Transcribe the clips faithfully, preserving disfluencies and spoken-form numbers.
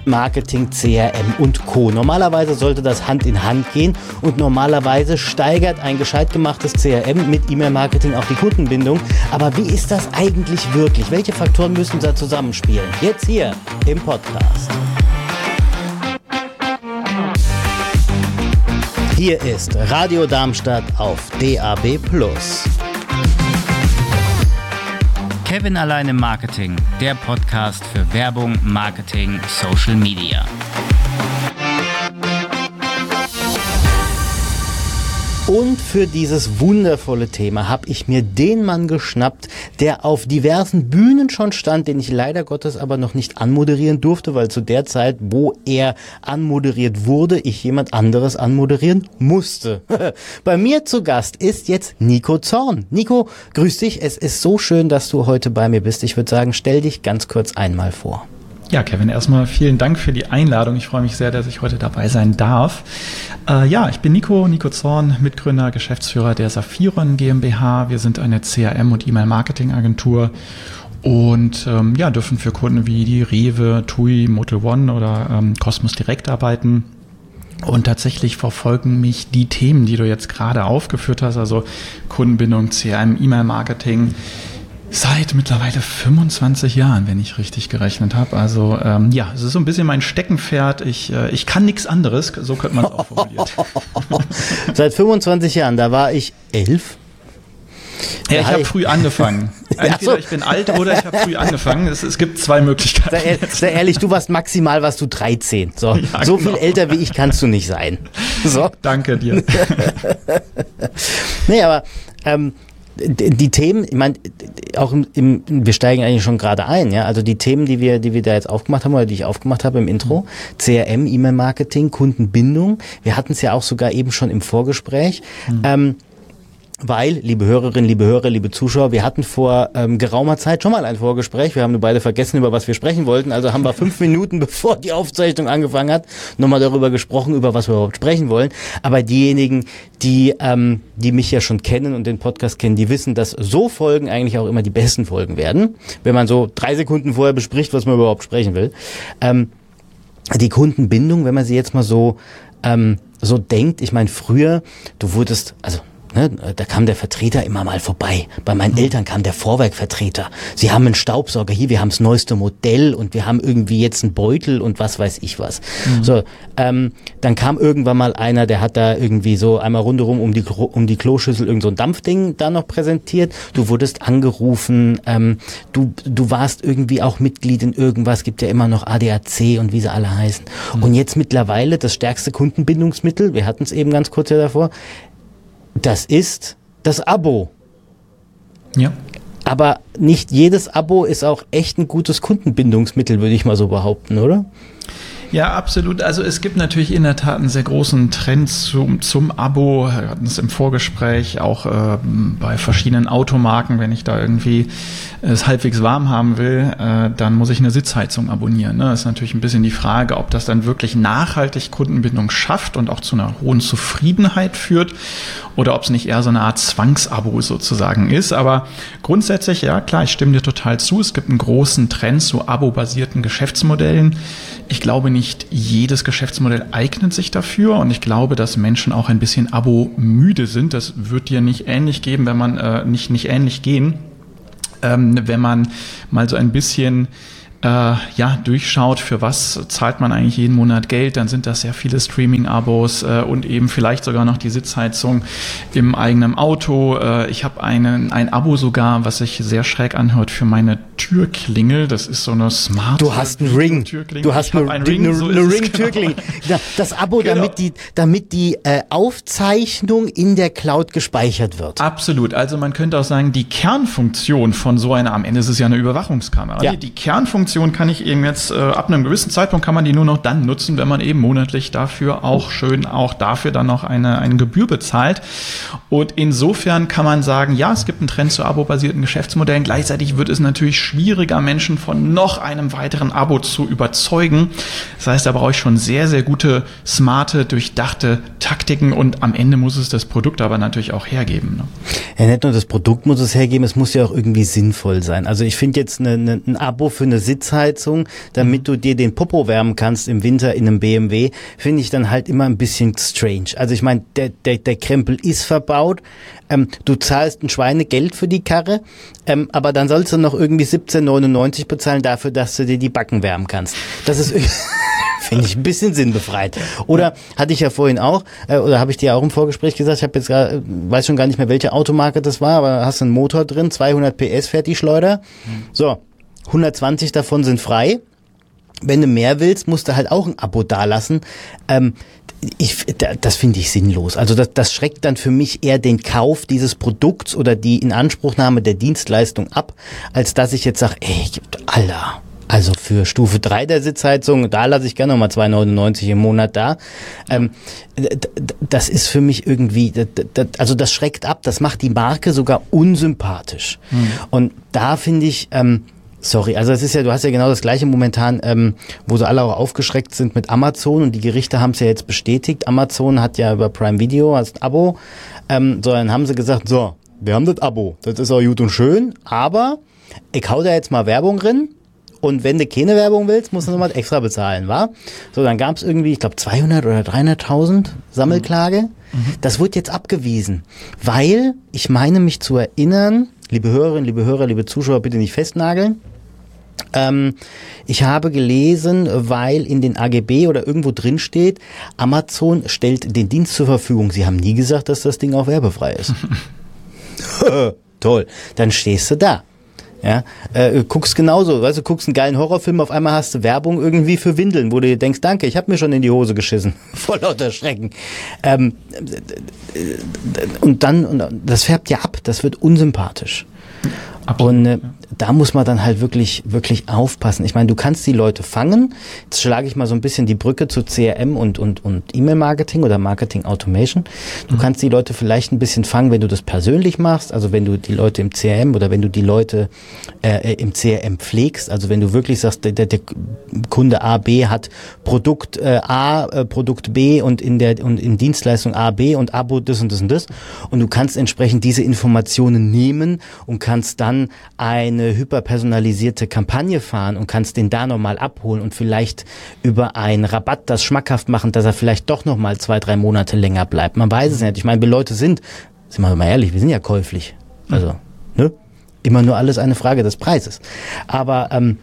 Marketing, C R M und Co. Normalerweise sollte das Hand in Hand gehen und normalerweise steigert ein gescheit gemachtes C R M mit E-Mail-Marketing auch die Kundenbindung. Aber wie ist das eigentlich wirklich? Welche Faktoren müssen da zusammenspielen? Jetzt hier im Podcast. Hier ist Radio Darmstadt auf D A B Plus. Kevin allein im Marketing, der Podcast für Werbung, Marketing, Social Media. Und für dieses wundervolle Thema habe ich mir den Mann geschnappt, der auf diversen Bühnen schon stand, den ich leider Gottes aber noch nicht anmoderieren durfte, weil zu der Zeit, wo er anmoderiert wurde, ich jemand anderes anmoderieren musste. Bei mir zu Gast ist jetzt Nico Zorn. Nico, grüß dich. Es ist so schön, dass du heute bei mir bist. Ich würde sagen, stell dich ganz kurz einmal vor. Ja, Kevin, erstmal vielen Dank für die Einladung. Ich freue mich sehr, dass ich heute dabei sein darf. Äh, ja, ich bin Nico, Nico Zorn, Mitgründer, Geschäftsführer der Saphiron GmbH. Wir sind eine C R M- und E-Mail-Marketing-Agentur und ähm, ja, dürfen für Kunden wie die Rewe, T U I, Motel One oder ähm, Cosmos Direct arbeiten. Und tatsächlich verfolgen mich die Themen, die du jetzt gerade aufgeführt hast, also Kundenbindung, C R M, E-Mail-Marketing, seit mittlerweile fünfundzwanzig Jahren, wenn ich richtig gerechnet habe. Also ähm, ja, es ist so ein bisschen mein Steckenpferd. Ich, äh, ich kann nichts anderes, so könnte man es auch formuliert. Seit fünfundzwanzig Jahren, da war ich elf. Ja, ich habe früh angefangen. Entweder so. Ich bin alt oder ich habe früh angefangen. Es, es gibt zwei Möglichkeiten. Sei, sei ehrlich, du warst maximal, warst du dreizehn. So, ja, so genau. Viel älter wie ich kannst du nicht sein. So. Danke dir. Nee, aber ähm, die Themen, ich meine, auch im, im, wir steigen eigentlich schon gerade ein, ja, also die Themen, die wir, die wir da jetzt aufgemacht haben oder die ich aufgemacht habe im Intro, mhm. C R M, E-Mail-Marketing, Kundenbindung, wir hatten es ja auch sogar eben schon im Vorgespräch, mhm. ähm, weil, liebe Hörerinnen, liebe Hörer, liebe Zuschauer, wir hatten vor ähm, geraumer Zeit schon mal ein Vorgespräch. Wir haben nur beide vergessen, über was wir sprechen wollten. Also haben wir fünf Minuten, bevor die Aufzeichnung angefangen hat, nochmal darüber gesprochen, über was wir überhaupt sprechen wollen. Aber diejenigen, die ähm, die mich ja schon kennen und den Podcast kennen, die wissen, dass so Folgen eigentlich auch immer die besten Folgen werden. Wenn man so drei Sekunden vorher bespricht, was man überhaupt sprechen will. Ähm, die Kundenbindung, wenn man sie jetzt mal so ähm, so denkt, ich meine, früher, du wurdest, also Ne, da kam der Vertreter immer mal vorbei. Bei meinen mhm. Eltern kam der Vorwerkvertreter. Sie haben einen Staubsauger hier, wir haben das neueste Modell und wir haben irgendwie jetzt einen Beutel und was weiß ich was. Mhm. So, ähm, dann kam irgendwann mal einer, der hat da irgendwie so einmal rundherum um die um die Kloschüssel irgend so ein Dampfding da noch präsentiert. Du wurdest angerufen, ähm, du du warst irgendwie auch Mitglied in irgendwas, gibt ja immer noch A D A C und wie sie alle heißen. Mhm. Und jetzt mittlerweile das stärkste Kundenbindungsmittel, wir hatten es eben ganz kurz ja davor, das ist das Abo. Ja. Aber nicht jedes Abo ist auch echt ein gutes Kundenbindungsmittel, würde ich mal so behaupten, oder? Ja, absolut. Also es gibt natürlich in der Tat einen sehr großen Trend zum, zum Abo. Wir hatten es im Vorgespräch auch äh, bei verschiedenen Automarken. Wenn ich da irgendwie es halbwegs warm haben will, äh, dann muss ich eine Sitzheizung abonnieren. Ne? Das ist natürlich ein bisschen die Frage, ob das dann wirklich nachhaltig Kundenbindung schafft und auch zu einer hohen Zufriedenheit führt oder ob es nicht eher so eine Art Zwangsabo sozusagen ist. Aber grundsätzlich, ja klar, ich stimme dir total zu. Es gibt einen großen Trend zu abo-basierten Geschäftsmodellen. Ich glaube, nicht jedes Geschäftsmodell eignet sich dafür und ich glaube, dass Menschen auch ein bisschen abo-müde sind. Das wird dir nicht ähnlich geben, wenn man äh, nicht, nicht ähnlich gehen, ähm, wenn man mal so ein bisschen äh, ja, durchschaut, für was zahlt man eigentlich jeden Monat Geld, dann sind das sehr viele Streaming-Abos äh, und eben vielleicht sogar noch die Sitzheizung im eigenen Auto. Äh, ich habe einen ein Abo sogar, was sich sehr schräg anhört, für meine Türklingel. Das ist so eine Smart. Du hast einen Ring. Du hast eine, eine Ring, so eine Ring-Türklingel. Genau. Das Abo, genau. damit die, damit die äh, Aufzeichnung in der Cloud gespeichert wird. Absolut. Also man könnte auch sagen, die Kernfunktion von so einer, am Ende ist es ja eine Überwachungskamera. Ja. Die, die Kernfunktion kann ich eben jetzt, äh, ab einem gewissen Zeitpunkt kann man die nur noch dann nutzen, wenn man eben monatlich dafür auch schön, auch dafür dann noch eine, eine Gebühr bezahlt. Und insofern kann man sagen, ja, es gibt einen Trend zu abo-basierten Geschäftsmodellen. Gleichzeitig wird es natürlich schwieriger, Menschen von noch einem weiteren Abo zu überzeugen. Das heißt, da brauche ich schon sehr, sehr gute, smarte, durchdachte Taktiken und am Ende muss es das Produkt aber natürlich auch hergeben. Ne? Ja, nicht nur das Produkt muss es hergeben, es muss ja auch irgendwie sinnvoll sein. Also ich finde jetzt eine, eine, ein Abo für eine Sitzheizung, damit du dir den Popo wärmen kannst im Winter in einem B M W, finde ich dann halt immer ein bisschen strange. Also ich meine, der, der, der Krempel ist verbaut, ähm, du zahlst ein Schweinegeld für die Karre, ähm, aber dann sollst du noch irgendwie siebzehn neunundneunzig bezahlen dafür, dass du dir die Backen wärmen kannst. Das ist finde ich ein bisschen sinnbefreit. Oder hatte ich ja vorhin auch, äh, oder habe ich dir auch im Vorgespräch gesagt, ich habe jetzt gar, weiß schon gar nicht mehr, welche Automarke das war, aber hast du einen Motor drin, zweihundert P S fährt die Schleuder. So, hundertzwanzig davon sind frei. Wenn du mehr willst, musst du halt auch ein Abo dalassen. Ähm, ich, das finde ich sinnlos. Also das, das schreckt dann für mich eher den Kauf dieses Produkts oder die Inanspruchnahme der Dienstleistung ab, als dass ich jetzt sage, ey, Alter, also für Stufe drei der Sitzheizung, da lasse ich gerne nochmal zwei neunundneunzig im Monat da. Ähm, das ist für mich irgendwie, also das schreckt ab, das macht die Marke sogar unsympathisch. Mhm. Und da finde ich, ähm, sorry, also es ist ja, du hast ja genau das gleiche momentan, ähm, wo sie alle auch aufgeschreckt sind mit Amazon und die Gerichte haben es ja jetzt bestätigt. Amazon hat ja über Prime Video als Abo, ähm, so dann haben sie gesagt, so, wir haben das Abo, das ist auch gut und schön, aber ich hau da jetzt mal Werbung drin. Und wenn du keine Werbung willst, musst du nochmal extra bezahlen, wa? So, dann gab es irgendwie, ich glaube, zweihundert oder dreihunderttausend Sammelklage. Mhm. Das wurde jetzt abgewiesen, weil, ich meine mich zu erinnern, liebe Hörerinnen, liebe Hörer, liebe Zuschauer, bitte nicht festnageln, ähm, ich habe gelesen, weil in den A G B oder irgendwo drin steht, Amazon stellt den Dienst zur Verfügung. Sie haben nie gesagt, dass das Ding auch werbefrei ist. Toll, dann stehst du da. Ja, äh, guckst genauso, weißt du, guckst einen geilen Horrorfilm, auf einmal hast du Werbung irgendwie für Windeln, wo du dir denkst, danke, ich habe mir schon in die Hose geschissen, vor lauter Schrecken. Ähm, und dann, und das färbt ja ab, das wird unsympathisch. Absolut, und äh, ja. Da muss man dann halt wirklich wirklich aufpassen. Ich meine, du kannst die Leute fangen. Jetzt schlage ich mal so ein bisschen die Brücke zu C R M und und und E-Mail-Marketing oder Marketing Automation. Du mhm. kannst die Leute vielleicht ein bisschen fangen, wenn du das persönlich machst, also wenn du die Leute im C R M oder wenn du die Leute äh, im C R M pflegst, also wenn du wirklich sagst, der, der, der Kunde A, B hat Produkt äh, A, äh, Produkt B und in der und in Dienstleistung A, B und Abo das und das und das und du kannst entsprechend diese Informationen nehmen und kannst dann eine hyperpersonalisierte Kampagne fahren und kannst den da nochmal abholen und vielleicht über einen Rabatt das schmackhaft machen, dass er vielleicht doch nochmal zwei, drei Monate länger bleibt. Man weiß es nicht. Ich meine, wir Leute sind, sind wir mal ehrlich, wir sind ja käuflich. Also, ne? Immer nur alles eine Frage des Preises. Aber ähm,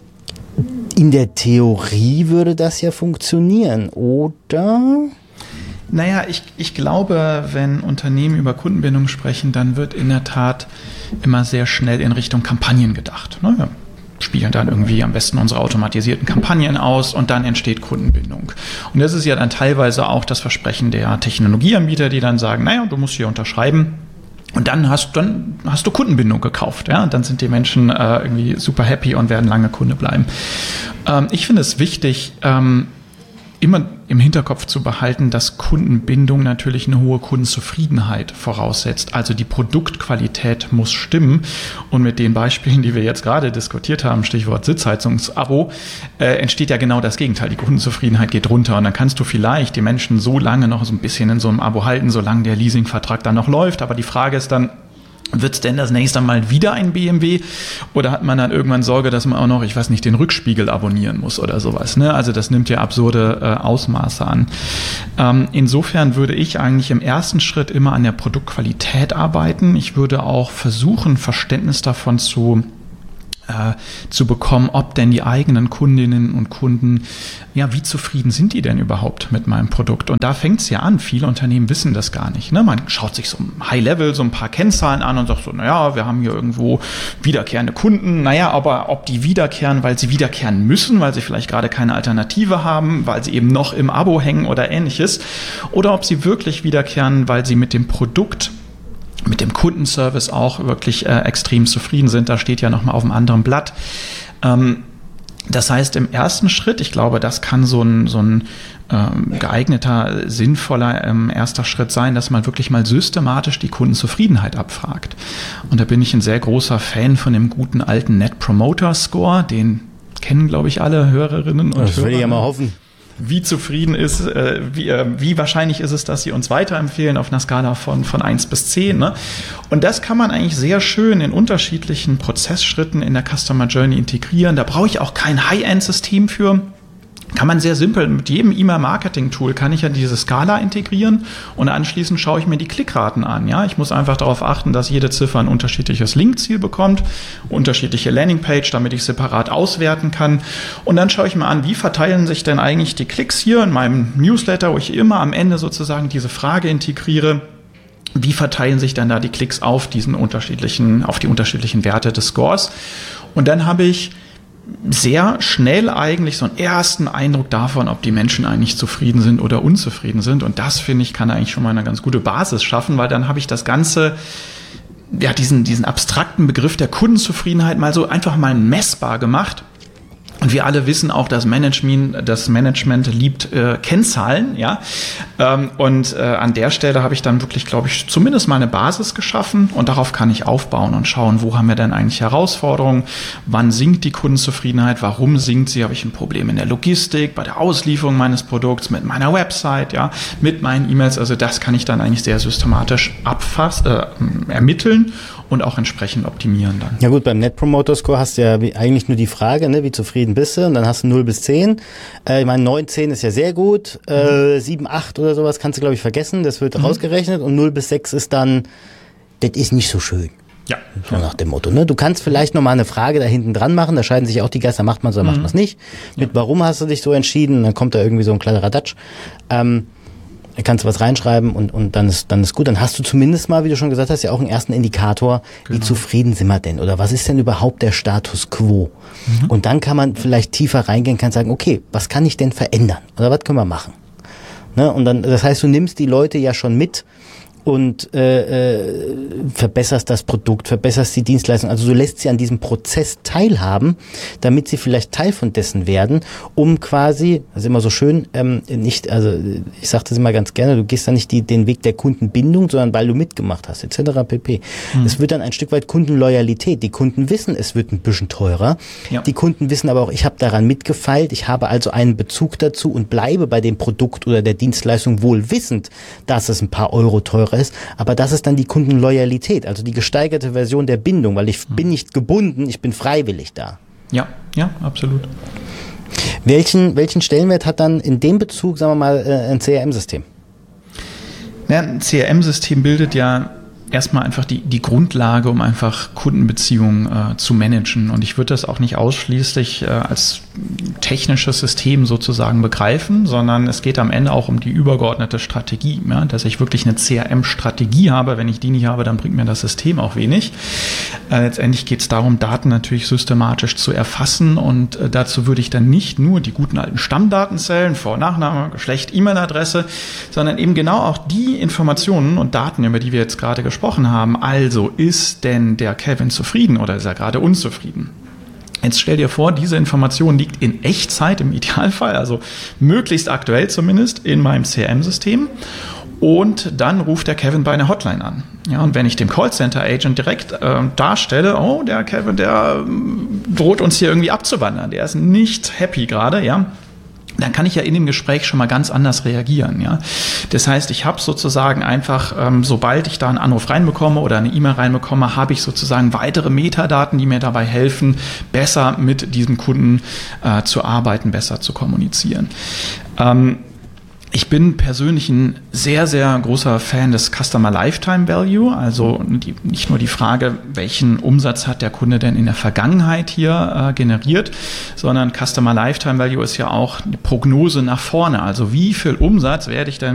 in der Theorie würde das ja funktionieren, oder? Naja, ich, ich glaube, wenn Unternehmen über Kundenbindung sprechen, dann wird in der Tat immer sehr schnell in Richtung Kampagnen gedacht. Ne? Wir spielen dann irgendwie am besten unsere automatisierten Kampagnen aus und dann entsteht Kundenbindung. Und das ist ja dann teilweise auch das Versprechen der Technologieanbieter, die dann sagen, naja, du musst hier unterschreiben. Und dann hast, dann hast du Kundenbindung gekauft. Ja? Und dann sind die Menschen äh, irgendwie super happy und werden lange Kunde bleiben. Ähm, ich finde es wichtig, ähm, immer im Hinterkopf zu behalten, dass Kundenbindung natürlich eine hohe Kundenzufriedenheit voraussetzt. Also die Produktqualität muss stimmen. Und mit den Beispielen, die wir jetzt gerade diskutiert haben, Stichwort Sitzheizungsabo, äh, entsteht ja genau das Gegenteil. Die Kundenzufriedenheit geht runter. Und dann kannst du vielleicht die Menschen so lange noch so ein bisschen in so einem Abo halten, solange der Leasingvertrag dann noch läuft. Aber die Frage ist dann, wird es denn das nächste Mal wieder ein B M W oder hat man dann irgendwann Sorge, dass man auch noch, ich weiß nicht, den Rückspiegel abonnieren muss oder sowas, ne? Also das nimmt ja absurde äh, Ausmaße an. Ähm, insofern würde ich eigentlich im ersten Schritt immer an der Produktqualität arbeiten. Ich würde auch versuchen, Verständnis davon zu Äh, zu bekommen, ob denn die eigenen Kundinnen und Kunden, ja, wie zufrieden sind die denn überhaupt mit meinem Produkt? Und da fängt es ja an. Viele Unternehmen wissen das gar nicht. Ne? Man schaut sich so High-Level so ein paar Kennzahlen an und sagt so, naja, wir haben hier irgendwo wiederkehrende Kunden. Naja, aber ob die wiederkehren, weil sie wiederkehren müssen, weil sie vielleicht gerade keine Alternative haben, weil sie eben noch im Abo hängen oder ähnliches, oder ob sie wirklich wiederkehren, weil sie mit dem Produkt mit dem Kundenservice auch wirklich äh, extrem zufrieden sind. Da steht ja nochmal auf einem anderen Blatt. Ähm, Das heißt, im ersten Schritt, ich glaube, das kann so ein, so ein ähm, geeigneter, sinnvoller ähm, erster Schritt sein, dass man wirklich mal systematisch die Kundenzufriedenheit abfragt. Und da bin ich ein sehr großer Fan von dem guten alten Net Promoter Score, den kennen, glaube ich, alle Hörerinnen und Hörer. Das will ich ja mal hoffen. Wie zufrieden ist, äh, wie, äh, wie wahrscheinlich ist es, dass Sie uns weiterempfehlen auf einer Skala von, von eins bis zehn. Ne? Und das kann man eigentlich sehr schön in unterschiedlichen Prozessschritten in der Customer Journey integrieren. Da brauche ich auch kein High-End-System für. Kann man sehr simpel, mit jedem E-Mail-Marketing-Tool kann ich ja diese Skala integrieren und anschließend schaue ich mir die Klickraten an. Ja? Ich muss einfach darauf achten, dass jede Ziffer ein unterschiedliches Linkziel bekommt, unterschiedliche Landingpage, damit ich separat auswerten kann. Und dann schaue ich mir an, wie verteilen sich denn eigentlich die Klicks hier in meinem Newsletter, wo ich immer am Ende sozusagen diese Frage integriere. Wie verteilen sich dann da die Klicks auf diesen unterschiedlichen, auf die unterschiedlichen Werte des Scores? Und dann habe ich sehr schnell eigentlich so einen ersten Eindruck davon, ob die Menschen eigentlich zufrieden sind oder unzufrieden sind. Und das, finde ich, kann eigentlich schon mal eine ganz gute Basis schaffen, weil dann habe ich das Ganze, ja, diesen, diesen abstrakten Begriff der Kundenzufriedenheit mal so einfach mal messbar gemacht. Und wir alle wissen auch, dass Management, das Management liebt äh, Kennzahlen, ja. Ähm, und äh, an der Stelle habe ich dann wirklich, glaube ich, zumindest mal eine Basis geschaffen und darauf kann ich aufbauen und schauen, wo haben wir denn eigentlich Herausforderungen, wann sinkt die Kundenzufriedenheit, warum sinkt sie, habe ich ein Problem in der Logistik, bei der Auslieferung meines Produkts, mit meiner Website, ja, mit meinen E-Mails. Also das kann ich dann eigentlich sehr systematisch abfassen, äh, ermitteln und auch entsprechend optimieren dann. Ja gut, beim Net Promoter Score hast du ja wie, eigentlich nur die Frage, ne, wie zufrieden bist du, und dann hast du null bis zehn. Äh, ich meine, neun, zehn ist ja sehr gut, äh, sieben, acht oder sowas kannst du, glaube ich, vergessen, das wird mhm. rausgerechnet, und null bis sechs ist dann, das ist nicht so schön. Ja. So nach dem Motto, ne? Du kannst vielleicht nochmal eine Frage da hinten dran machen, da scheiden sich auch die Geister, macht man es oder mhm. macht man es nicht. Mit ja. warum hast du dich so entschieden, dann kommt da irgendwie so ein kleiner Radatsch. Ähm, Da kannst du was reinschreiben und, und dann ist, dann ist gut. Dann hast du zumindest mal, wie du schon gesagt hast, ja auch einen ersten Indikator, genau. Wie zufrieden sind wir denn? Oder was ist denn überhaupt der Status quo? Mhm. Und dann kann man vielleicht tiefer reingehen, kann sagen, okay, was kann ich denn verändern? Oder was können wir machen? Ne? Und dann, das heißt, du nimmst die Leute ja schon mit und äh, äh, verbesserst das Produkt, verbesserst die Dienstleistung. Also du lässt sie an diesem Prozess teilhaben, damit sie vielleicht Teil von dessen werden, um quasi, das ist immer so schön, ähm, nicht, also ich sage das immer ganz gerne, du gehst dann nicht die, den Weg der Kundenbindung, sondern weil du mitgemacht hast, et cetera pp. Mhm. Es wird dann ein Stück weit Kundenloyalität. Die Kunden wissen, es wird ein bisschen teurer. Ja. Die Kunden wissen aber auch, ich habe daran mitgefeilt, ich habe also einen Bezug dazu und bleibe bei dem Produkt oder der Dienstleistung wohl wissend, dass es ein paar Euro teurer ist, aber das ist dann die Kundenloyalität, also die gesteigerte Version der Bindung, weil ich mhm. bin nicht gebunden, ich bin freiwillig da. Ja, ja, absolut. Welchen, welchen Stellenwert hat dann in dem Bezug, sagen wir mal, ein C R M-System? Ja, ein C R M-System bildet ja erstmal einfach die, die Grundlage, um einfach Kundenbeziehungen äh, zu managen. Und ich würde das auch nicht ausschließlich äh, als technisches System sozusagen begreifen, sondern es geht am Ende auch um die übergeordnete Strategie, ja? Dass ich wirklich eine C R M-Strategie habe. Wenn ich die nicht habe, dann bringt mir das System auch wenig. Äh, letztendlich geht es darum, Daten natürlich systematisch zu erfassen, und äh, dazu würde ich dann nicht nur die guten alten Stammdaten zählen, Vor- und Nachname, Geschlecht, E-Mail-Adresse, sondern eben genau auch die Informationen und Daten, über die wir jetzt gerade gesprochen haben. Also, ist denn der Kevin zufrieden oder ist er gerade unzufrieden? Jetzt stell dir vor, diese Information liegt in Echtzeit im Idealfall, also möglichst aktuell zumindest, in meinem C R M-System. Und dann ruft der Kevin bei einer Hotline an. Ja, und wenn ich dem Callcenter-Agent direkt äh, darstelle, oh, der Kevin, der äh, droht uns hier irgendwie abzuwandern, der ist nicht happy gerade, ja, dann kann ich ja in dem Gespräch schon mal ganz anders reagieren. Ja? Das heißt, ich habe sozusagen einfach, ähm, sobald ich da einen Anruf reinbekomme oder eine E-Mail reinbekomme, habe ich sozusagen weitere Metadaten, die mir dabei helfen, besser mit diesem Kunden äh, zu arbeiten, besser zu kommunizieren. Ähm, Ich bin persönlich ein sehr, sehr großer Fan des Customer Lifetime Value, also die, nicht nur die Frage, welchen Umsatz hat der Kunde denn in der Vergangenheit hier äh, generiert, sondern Customer Lifetime Value ist ja auch eine Prognose nach vorne, also wie viel Umsatz werde ich denn